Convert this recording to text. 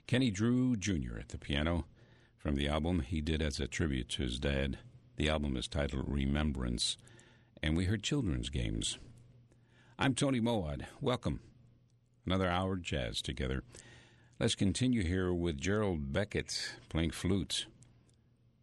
Kenny Drew Jr. at the piano from the album he did as a tribute to his dad. The album is titled Remembrance, and we heard Children's Games. I'm Tony Moad. Welcome. Another hour of jazz together. Let's continue here with Gerald Beckett playing flute.